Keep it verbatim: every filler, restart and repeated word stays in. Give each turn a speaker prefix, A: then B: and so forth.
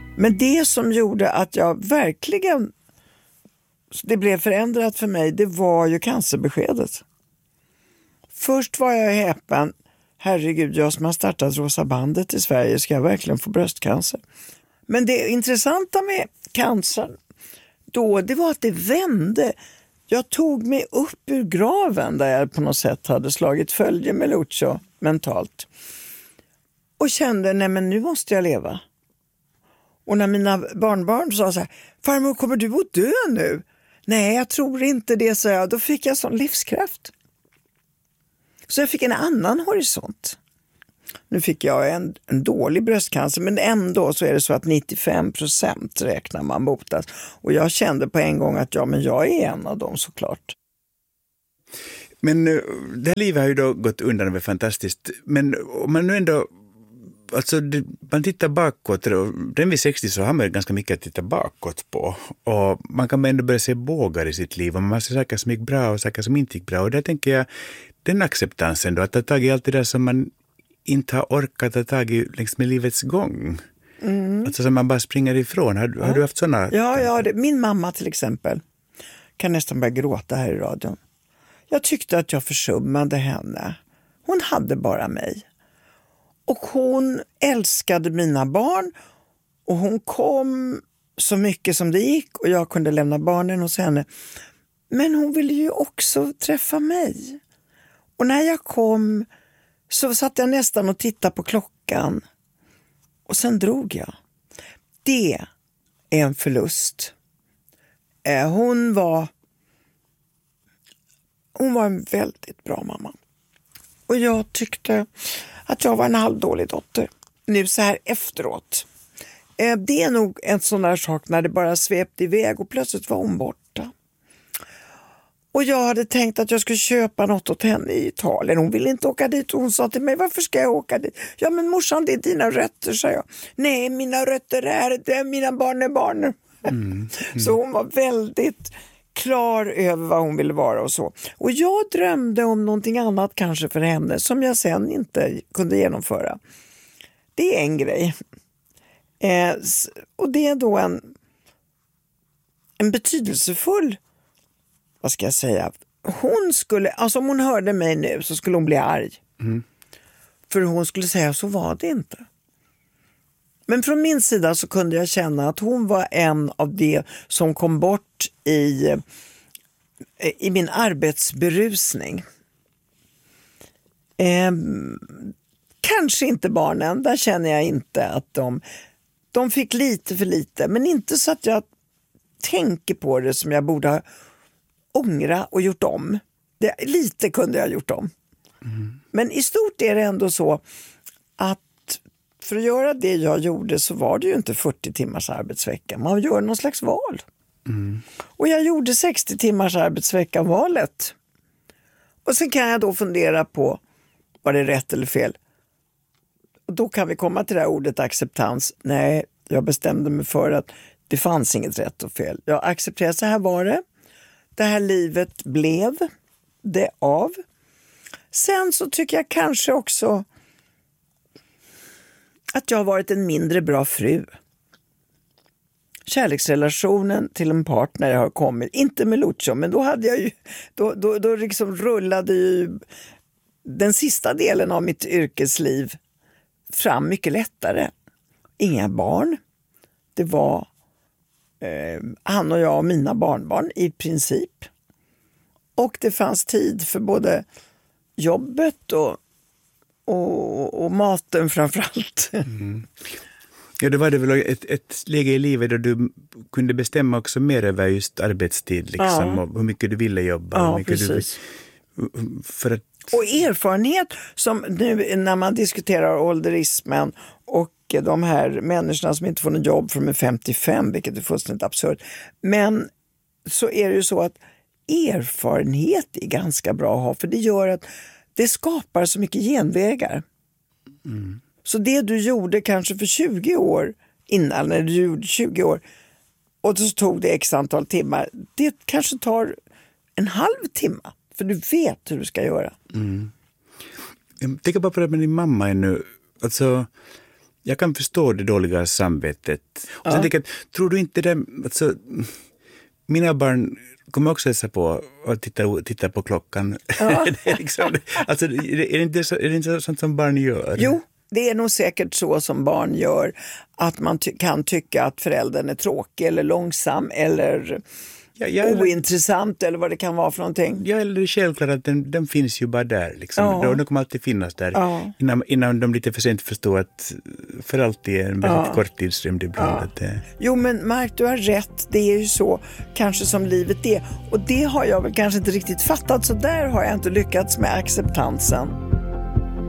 A: Men det som gjorde att jag verkligen, det blev förändrat för mig, det var ju cancerbeskedet. Först var jag häpen, herregud, jag som har startat Rosa bandet i Sverige, ska jag verkligen få bröstcancer? Men det intressanta med cancer då, det var att det vände. Jag tog mig upp ur graven där jag på något sätt hade slagit följe med Lucio mentalt. Och kände, nej men nu måste jag leva. Och när mina barnbarn sa så här, farmor, kommer du att dö nu? Nej, jag tror inte det, så jag. Då fick jag sån livskraft. Så jag fick en annan horisont. Nu fick jag en, en dålig bröstcancer, men ändå så är det så att nittiofem procent räknar man botas. Och jag kände på en gång att ja, men jag är en av dem såklart.
B: Men det här livet har ju då gått undan och är fantastiskt. Men om man nu ändå, alltså det, man tittar bakåt, den vid sextio så har man ganska mycket att titta bakåt på. Och man kan ändå börja se bågar i sitt liv. Och man ser saker som gick bra och saker som inte gick bra. Och där tänker jag, den acceptansen då, att ta tag i allt det där som man inte har orkat ta tag i längs med livets gång. Mm. Alltså som man bara springer ifrån. Har, ja. har du haft sådana?
A: Ja, ja det, min mamma till exempel kan nästan börja gråta här i radion. Jag tyckte att jag försummade henne. Hon hade bara mig. Och hon älskade mina barn. Och hon kom så mycket som det gick. Och jag kunde lämna barnen hos henne. Men hon ville ju också träffa mig. Och när jag kom så satt jag nästan och tittade på klockan. Och sen drog jag. Det är en förlust. Eh, hon var... Hon var en väldigt bra mamma. Och jag tyckte att jag var en halvdålig dotter. Nu så här efteråt. Eh, det är nog en sån där sak när det bara svepte iväg och plötsligt var hon borta. Och jag hade tänkt att jag skulle köpa något åt henne i Italien. Hon ville inte åka dit och hon sa till mig, varför ska jag åka dit? Ja men morsan, det är dina rötter, sa jag. Nej, mina rötter är det, mina barn är barn. Mm, mm. Så hon var väldigt klar över vad hon ville vara och så. Och jag drömde om någonting annat kanske för henne som jag sen inte kunde genomföra. Det är en grej. Eh, och det är då en, en betydelsefull, vad ska jag säga, hon skulle, alltså om hon hörde mig nu så skulle hon bli arg. Mm. För hon skulle säga, så var det inte. Men från min sida så kunde jag känna att hon var en av de som kom bort i, i min arbetsberusning. Eh, kanske inte barnen, där känner jag inte att de, de fick lite för lite. Men inte så att jag tänker på det som jag borde ha ångra och gjort om. Det, lite kunde jag ha gjort om. Mm. Men i stort är det ändå så att för att göra det jag gjorde så var det ju inte fyrtio timmars arbetsvecka. Man gör någon slags val. Mm. Och jag gjorde sextio timmars arbetsvecka valet. Och sen kan jag då fundera på, var det rätt eller fel? Och då kan vi komma till det här ordet acceptans. Nej, jag bestämde mig för att det fanns inget rätt och fel. Jag accepterade, så här var det. Det här livet blev det av. Sen så tycker jag kanske också att jag har varit en mindre bra fru. Kärleksrelationen till en partner har kommit, inte med Lucio, men då hade jag ju, då, då, då liksom rullade ju den sista delen av mitt yrkesliv fram mycket lättare. Inga barn. Det var eh, han och jag och mina barnbarn i princip. Och det fanns tid för både jobbet och Och, och maten framförallt. Mm.
B: Ja, det var det väl ett, ett läge i livet där du kunde bestämma också mer över just arbetstid liksom, ja. Och hur mycket du ville jobba.
A: Ja,
B: hur mycket
A: precis.
B: Du, för att...
A: Och erfarenhet som nu när man diskuterar ålderismen och de här människorna som inte får något jobb för de är femtiofem, vilket är fullständigt absurt. Men så är det ju så att erfarenhet är ganska bra att ha, för det gör att det skapar så mycket genvägar. Mm. Så det du gjorde kanske för tjugo år innan, när du gjorde tjugo år och så tog det x antal timmar, det kanske tar en halv timme, för du vet hur du ska göra.
B: Mm. Jag tänker bara på det med din mamma ännu. Alltså, Jag kan förstå det dåliga samvetet. Och
A: Ja.
B: sen tänker jag, tror du inte det, alltså, mina barn kommer också hälsa på och titta, titta på klockan.
A: Ja.
B: det är, liksom, alltså, är, det inte så, är det inte sånt som barn gör?
A: Jo, det är nog säkert så som barn gör, att man ty- kan tycka att föräldern är tråkig eller långsam eller
B: Ja, jag,
A: ointressant eller vad det kan vara för någonting.
B: Ja, eller det är självklart att den, den finns ju bara där. Liksom.
A: Ja.
B: Den kommer alltid finnas där.
A: Ja.
B: Innan, innan de lite för sent förstår att för alltid är en väldigt
A: Ja.
B: korttidsrymd ibland.
A: Ja.
B: Att det,
A: Jo, men Mark, du har rätt. Det är ju så kanske som livet är. Och det har jag väl kanske inte riktigt fattat, så där har jag inte lyckats med acceptansen.